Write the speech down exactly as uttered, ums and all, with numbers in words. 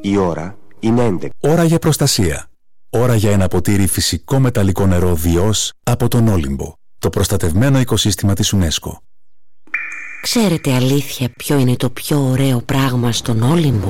Η ώρα είναι έντεκα. Ώρα για προστασία. Ώρα για ένα ποτήρι φυσικό μεταλλικό νερό Διός από τον Όλυμπο, το προστατευμένο οικοσύστημα της UNESCO. Ξέρετε αλήθεια ποιο είναι το πιο ωραίο πράγμα στον Όλυμπο?